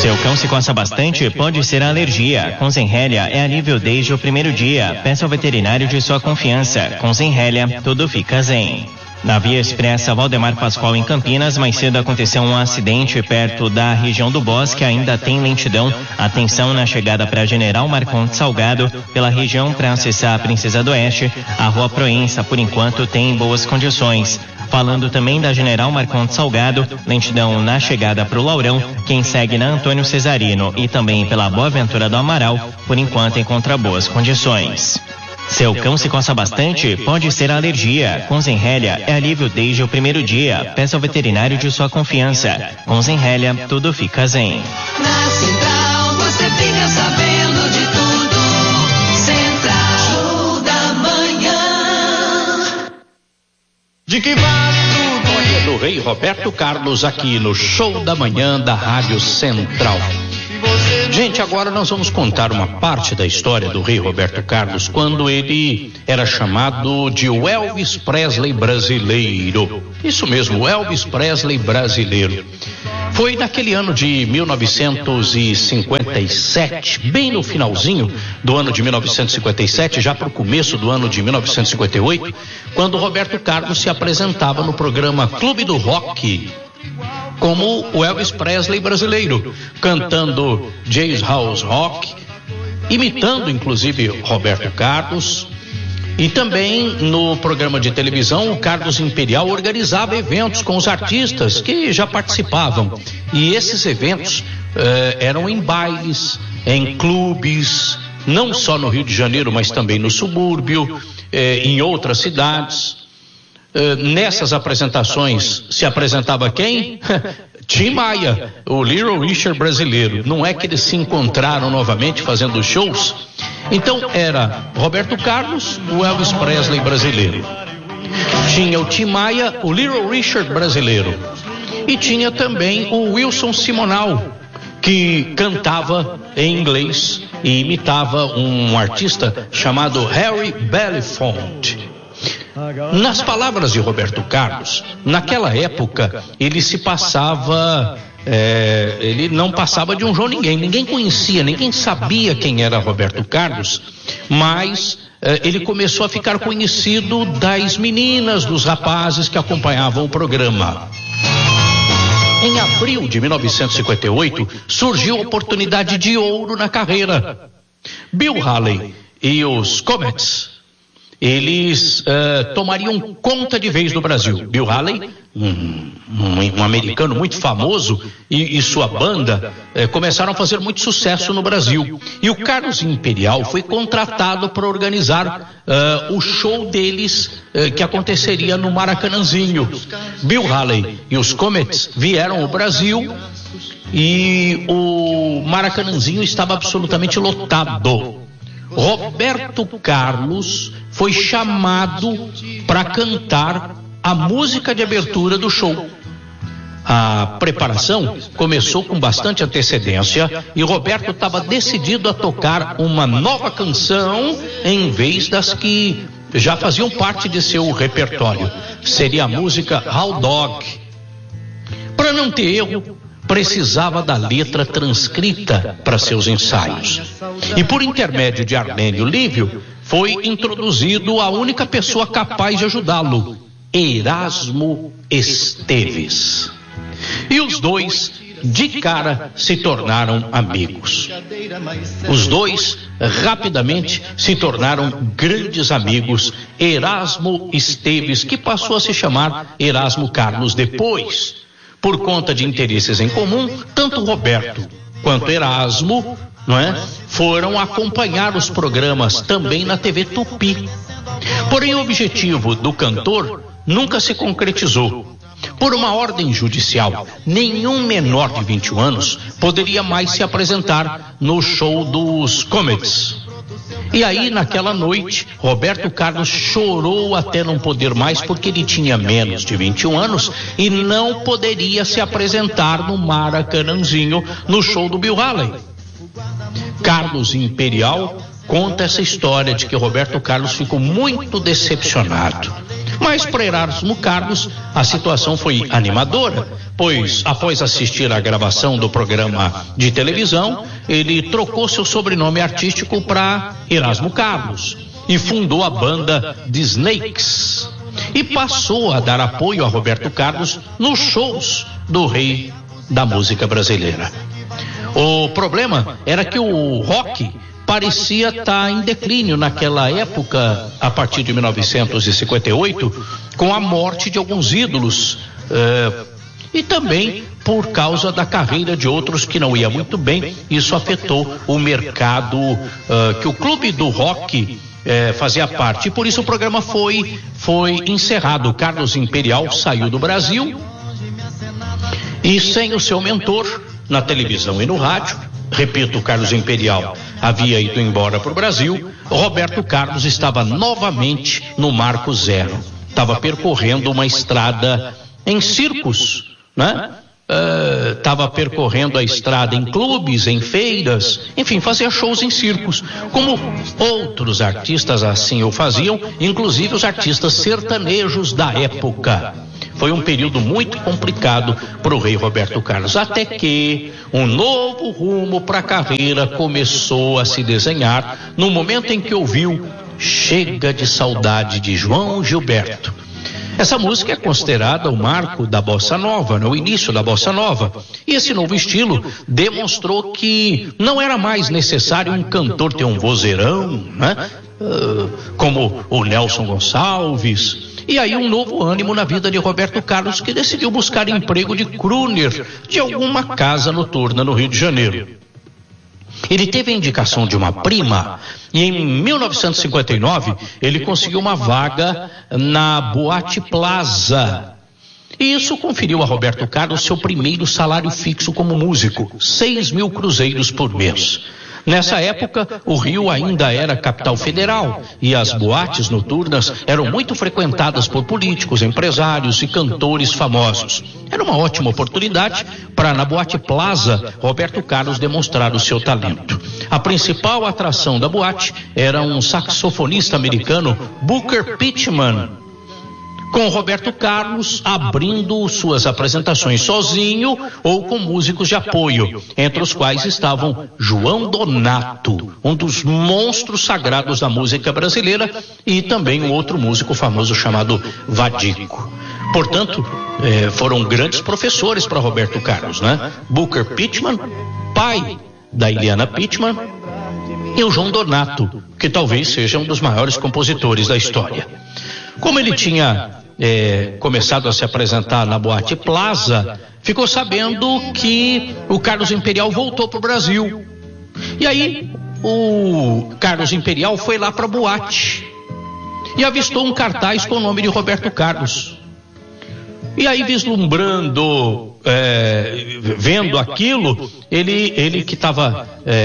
Seu cão se coça bastante? Pode ser alergia. Com Zenrelia é alívio desde o primeiro dia. Peça ao veterinário de sua confiança. Com Zenrelia, tudo fica zen. Na Via Expressa Valdemar Pascoal em Campinas, mais cedo aconteceu um acidente perto da região do Bosque, ainda tem lentidão. Atenção na chegada para General Marcondes Salgado, pela região para acessar a Princesa do Oeste. A Rua Proença, por enquanto, tem boas condições. Falando também da General Marcondes Salgado, lentidão na chegada para o Laurão, quem segue na Antônio Cesarino e também pela Boa Ventura do Amaral, por enquanto encontra boas condições. Seu cão se coça bastante? Pode ser alergia. Com Zenrelia é alívio desde o primeiro dia. Peça ao veterinário de sua confiança. Com Zenrelia, tudo fica zen. Na Central você fica sabendo de tudo. Central da Manhã. De que vale tudo? Olha, do Rei Roberto Carlos aqui no Show da Manhã da Rádio Central. Gente, agora nós vamos contar uma parte da história do Rei Roberto Carlos quando ele era chamado de o Elvis Presley brasileiro. Isso mesmo, o Elvis Presley brasileiro. Foi naquele ano de 1957, bem no finalzinho do ano de 1957, já para o começo do ano de 1958, quando Roberto Carlos se apresentava no programa Clube do Rock como o Elvis Presley brasileiro, cantando Jazz House Rock, imitando inclusive Roberto Carlos. E também no programa de televisão, o Carlos Imperial organizava eventos com os artistas que já participavam. E esses eventos eram em bailes, em clubes, não só no Rio de Janeiro, mas também no subúrbio, em outras cidades. Nessas apresentações se apresentava quem? Tim Maia, o Little Richard brasileiro. Não é que eles se encontraram novamente fazendo shows? Então era Roberto Carlos, o Elvis Presley brasileiro. Tinha o Tim Maia, o Little Richard brasileiro. E tinha também o Wilson Simonal, que cantava em inglês e imitava um artista chamado Harry Belafonte. Nas palavras de Roberto Carlos, naquela época ele se passava, ele não passava de um João Ninguém, ninguém conhecia, ninguém sabia quem era Roberto Carlos, mas ele começou a ficar conhecido das meninas, dos rapazes que acompanhavam o programa. Em abril de 1958, surgiu a oportunidade de ouro na carreira. Bill Haley e os Comets, eles tomariam conta de vez do Brasil. Bill Haley, um americano muito famoso, e sua banda começaram a fazer muito sucesso no Brasil. E o Carlos Imperial foi contratado para organizar o show deles, que aconteceria no Maracanãzinho. Bill Haley e os Comets vieram ao Brasil e o Maracanãzinho estava absolutamente lotado. Roberto Carlos foi chamado para cantar a música de abertura do show. A preparação começou com bastante antecedência e Roberto estava decidido a tocar uma nova canção em vez das que já faziam parte de seu repertório. Seria a música How Dog. Para não ter erro, precisava da letra transcrita para seus ensaios. E por intermédio de Arlênio Lívio, foi introduzido a única pessoa capaz de ajudá-lo, Erasmo Esteves. E os dois, de cara, se tornaram amigos. Os dois, rapidamente, se tornaram grandes amigos. Erasmo Esteves, que passou a se chamar Erasmo Carlos depois. Por conta de interesses em comum, tanto Roberto quanto Erasmo, foram acompanhar os programas também na TV Tupi. Porém, o objetivo do cantor nunca se concretizou. Por uma ordem judicial, nenhum menor de 21 anos poderia mais se apresentar no show dos Comets. E aí, naquela noite, Roberto Carlos chorou até não poder mais, porque ele tinha menos de 21 anos e não poderia se apresentar no Maracanãzinho no show do Bill Haley. Carlos Imperial conta essa história de que Roberto Carlos ficou muito decepcionado. Mas para Erasmo Carlos, a situação foi animadora, pois após assistir à gravação do programa de televisão, ele trocou seu sobrenome artístico para Erasmo Carlos e fundou a banda The Snakes e passou a dar apoio a Roberto Carlos nos shows do rei da música brasileira. O problema era que o rock parecia estar em declínio naquela época, a partir de 1958, com a morte de alguns ídolos, e também por causa da carreira de outros que não ia muito bem. Isso afetou o mercado que o Clube do Rock fazia parte, e por isso o programa foi encerrado. Carlos Imperial saiu do Brasil e, sem o seu mentor na televisão e no rádio, repito, Carlos Imperial havia ido embora para o Brasil, Roberto Carlos estava novamente no marco zero, estava percorrendo uma estrada em circos, né? Estava percorrendo a estrada em clubes, em feiras, enfim, fazia shows em circos, como outros artistas assim o faziam, inclusive os artistas sertanejos da época. Foi um período muito complicado para o rei Roberto Carlos, até que um novo rumo para a carreira começou a se desenhar no momento em que ouviu Chega de Saudade de João Gilberto. Essa música é considerada o marco da bossa nova, o início da bossa nova. E esse novo estilo demonstrou que não era mais necessário um cantor ter um vozeirão, né? Como o Nelson Gonçalves. E aí um novo ânimo na vida de Roberto Carlos, que decidiu buscar emprego de crooner de alguma casa noturna no Rio de Janeiro. Ele teve a indicação de uma prima e em 1959 ele conseguiu uma vaga na Boate Plaza. E isso conferiu a Roberto Carlos seu primeiro salário fixo como músico, 6.000 cruzeiros por mês. Nessa época, o Rio ainda era capital federal e as boates noturnas eram muito frequentadas por políticos, empresários e cantores famosos. Era uma ótima oportunidade para, na Boate Plaza, Roberto Carlos demonstrar o seu talento. A principal atração da boate era um saxofonista americano, Booker Pittman, com Roberto Carlos abrindo suas apresentações sozinho ou com músicos de apoio, entre os quais estavam João Donato, um dos monstros sagrados da música brasileira, e também um outro músico famoso chamado Vadico. Portanto, foram grandes professores para Roberto Carlos, né? Booker Pittman, pai da Iliana Pittman, e o João Donato, que talvez seja um dos maiores compositores da história. Como ele tinha começado a se apresentar na Boate Plaza, ficou sabendo que o Carlos Imperial voltou para o Brasil. E aí o Carlos Imperial foi lá para a boate e avistou um cartaz com o nome de Roberto Carlos. E aí, vislumbrando, vendo aquilo, ele que estava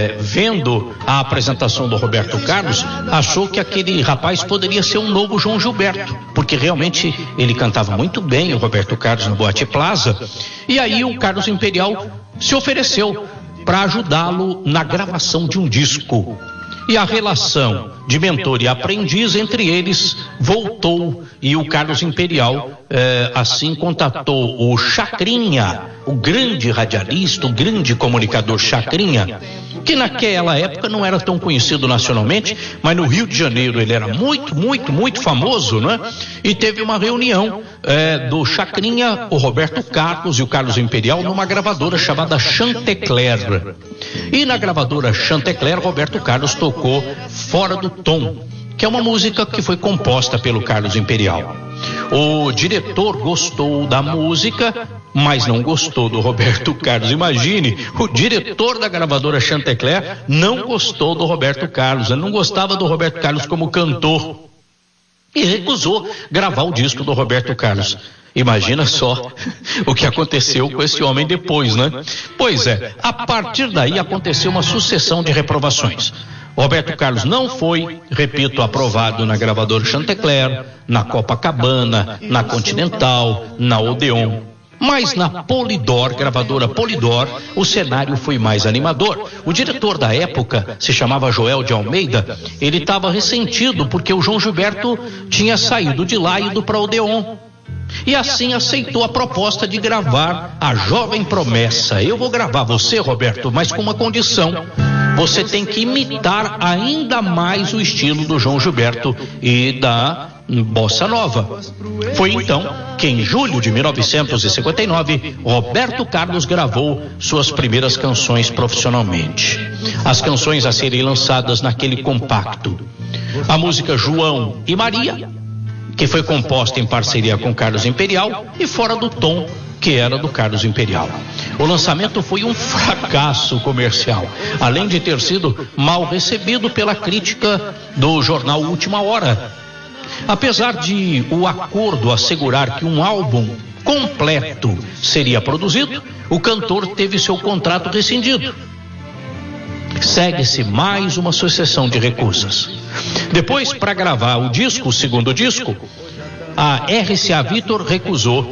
vendo a apresentação do Roberto Carlos, achou que aquele rapaz poderia ser um novo João Gilberto, porque realmente ele cantava muito bem, o Roberto Carlos, na Boate Plaza. E aí o Carlos Imperial se ofereceu para ajudá-lo na gravação de um disco. E a relação de mentor e aprendiz entre eles voltou, e o Carlos Imperial assim contatou o Chacrinha, o grande radialista, o grande comunicador Chacrinha, que naquela época não era tão conhecido nacionalmente, mas no Rio de Janeiro ele era muito, muito, muito famoso, né? E teve uma reunião do Chacrinha, o Roberto Carlos e o Carlos Imperial numa gravadora chamada Chantecler. E na gravadora Chantecler, Roberto Carlos tocou Fora do Tom, que é uma música que foi composta pelo Carlos Imperial. O diretor gostou da música, mas não gostou do Roberto Carlos. Imagine, o diretor da gravadora Chantecler não gostou do Roberto Carlos, ele não gostava do Roberto Carlos como cantor e recusou gravar o disco do Roberto Carlos. Imagina só o que aconteceu com esse homem depois, né? Pois é, a partir daí aconteceu uma sucessão de reprovações. Roberto Carlos não foi, repito, aprovado na gravadora Chantecler, na Copacabana, na Continental, na Odeon. Mas na Polydor, gravadora Polydor, o cenário foi mais animador. O diretor da época, se chamava Joel de Almeida, ele estava ressentido porque o João Gilberto tinha saído de lá e ido para Odeon. E assim aceitou a proposta de gravar a Jovem Promessa. Eu vou gravar você, Roberto, mas com uma condição. Você tem que imitar ainda mais o estilo do João Gilberto e da Bossa Nova. Foi então que em julho de 1959, Roberto Carlos gravou suas primeiras canções profissionalmente. As canções a serem lançadas naquele compacto: a música João e Maria, que foi composta em parceria com Carlos Imperial, e Fora do Tom, que era do Carlos Imperial. O lançamento foi um fracasso comercial, além de ter sido mal recebido pela crítica do jornal Última Hora. Apesar de o acordo assegurar que um álbum completo seria produzido, o cantor teve seu contrato rescindido. Segue-se mais uma sucessão de recusas. Depois, para gravar o disco, o segundo disco, a RCA Victor recusou,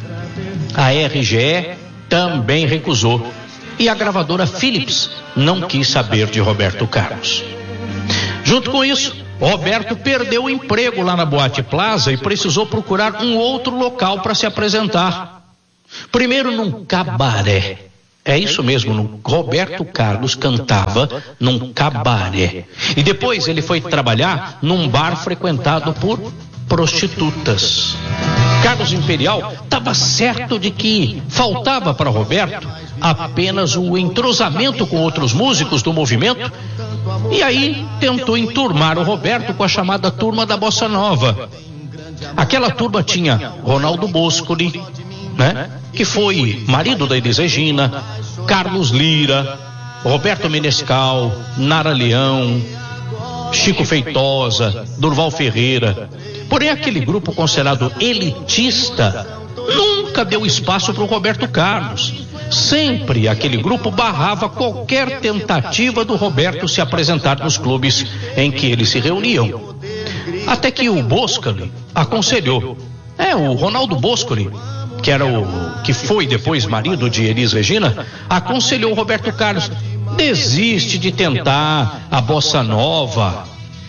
a RGE também recusou, e a gravadora Philips não quis saber de Roberto Carlos. Junto com isso, Roberto perdeu o emprego lá na Boate Plaza e precisou procurar um outro local para se apresentar. Primeiro num cabaré. É isso mesmo, Roberto Carlos cantava num cabaré. E depois ele foi trabalhar num bar frequentado por prostitutas. Carlos Imperial estava certo de que faltava para Roberto apenas o entrosamento com outros músicos do movimento, e aí tentou enturmar o Roberto com a chamada turma da Bossa Nova. Aquela turma tinha Ronaldo Boscoli, né, que foi marido da Elis Regina, Carlos Lira, Roberto Menescal, Nara Leão, Chico Feitosa, Durval Ferreira. Porém, aquele grupo considerado elitista nunca deu espaço para o Roberto Carlos. Sempre aquele grupo barrava qualquer tentativa do Roberto se apresentar nos clubes em que eles se reuniam. Até que o Boscoli aconselhou. O Ronaldo Boscoli, que foi depois marido de Elis Regina, aconselhou o Roberto Carlos: desiste de tentar a Bossa Nova.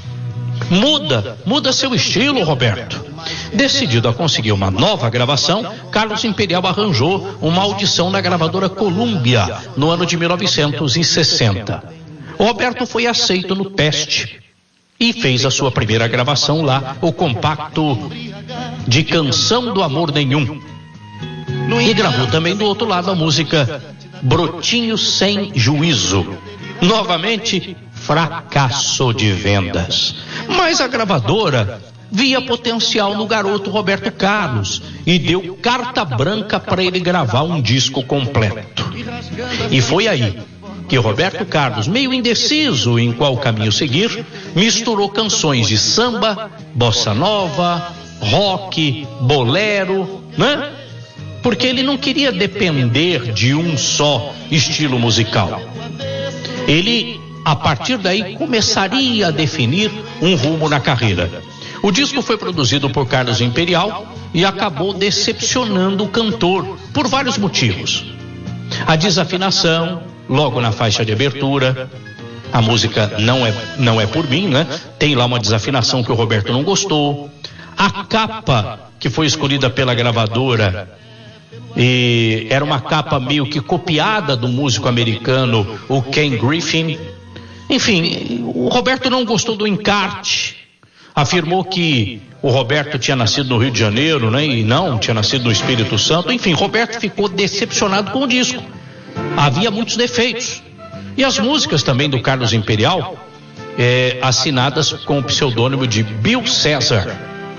Muda seu estilo, Roberto. Decidido a conseguir uma nova gravação, Carlos Imperial arranjou uma audição na gravadora Columbia no ano de 1960. Roberto foi aceito no teste e fez a sua primeira gravação lá, o compacto de Canção do Amor Nenhum. E gravou também do outro lado a música Brotinho Sem Juízo. Novamente, fracasso de vendas. Mas a gravadora via potencial no garoto Roberto Carlos e deu carta branca para ele gravar um disco completo. E foi aí que Roberto Carlos, meio indeciso em qual caminho seguir, misturou canções de samba, bossa nova, rock, bolero, né? Porque ele não queria depender de um só estilo musical. Ele, a partir daí, começaria a definir um rumo na carreira. O disco foi produzido por Carlos Imperial e acabou decepcionando o cantor por vários motivos. A desafinação, logo na faixa de abertura. A música Não é por mim, né? Tem lá uma desafinação que o Roberto não gostou. A capa que foi escolhida pela gravadora e era uma capa meio que copiada do músico americano, o Ken Griffin. Enfim, o Roberto não gostou do encarte. Afirmou que o Roberto tinha nascido no Rio de Janeiro, né? E não, tinha nascido no Espírito Santo. Enfim, Roberto ficou decepcionado com o disco. Havia muitos defeitos. E as músicas também do Carlos Imperial, assinadas com o pseudônimo de Bill César.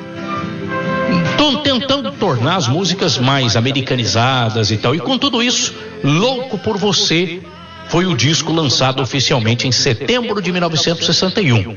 Tentando tornar as músicas mais americanizadas e tal. E com tudo isso, Louco por Você foi o disco lançado oficialmente em setembro de 1961.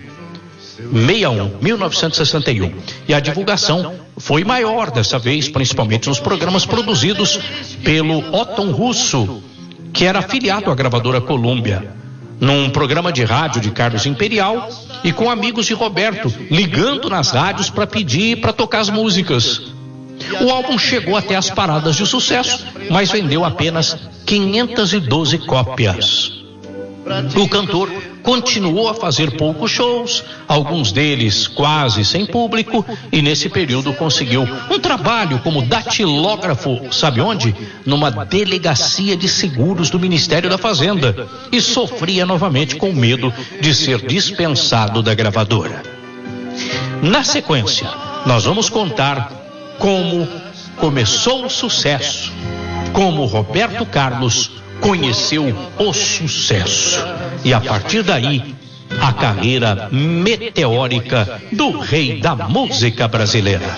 1961. E a divulgação foi maior dessa vez, principalmente nos programas produzidos pelo Otton Russo, que era afiliado à gravadora Columbia, num programa de rádio de Carlos Imperial e com amigos de Roberto, ligando nas rádios para pedir para tocar as músicas. O álbum chegou até as paradas de sucesso, mas vendeu apenas 512 cópias. O cantor continuou a fazer poucos shows, alguns deles quase sem público, e nesse período conseguiu um trabalho como datilógrafo, sabe onde? Numa delegacia de seguros do Ministério da Fazenda, e sofria novamente com medo de ser dispensado da gravadora. Na sequência, nós vamos contar como começou o sucesso, como Roberto Carlos conheceu o sucesso. E a partir daí, a carreira meteórica do rei da música brasileira.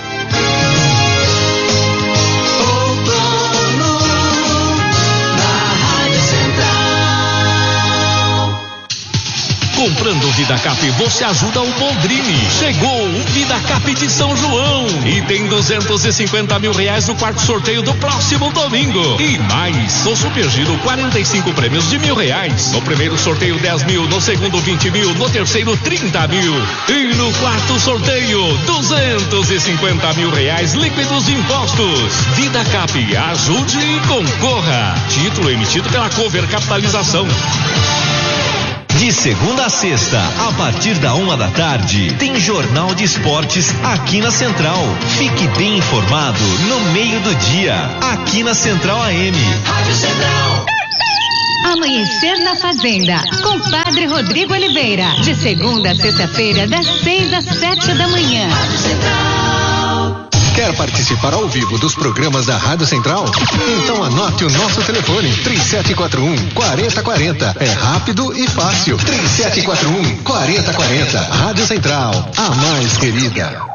Comprando o VidaCap, você ajuda o Boldrini. Chegou o VidaCap de São João e tem R$250 mil no quarto sorteio do próximo domingo. E mais, no Super Giro, 45 prêmios de R$1.000. No primeiro sorteio, 10 mil. No segundo, 20 mil. No terceiro, 30 mil. E no quarto sorteio, R$250 mil líquidos de impostos. VidaCap, ajude e concorra. Título emitido pela Cover Capitalização. De segunda a sexta, a partir da 1h, tem Jornal de Esportes aqui na Central. Fique bem informado no meio do dia, aqui na Central AM. Rádio Central. Amanhecer na Fazenda, com Padre Rodrigo Oliveira. De segunda a sexta-feira, das 6 às 7 da manhã. Rádio Central. Quer participar ao vivo dos programas da Rádio Central? Então anote o nosso telefone, 3741-4040. É rápido e fácil. 3741-4040. Rádio Central, a mais querida.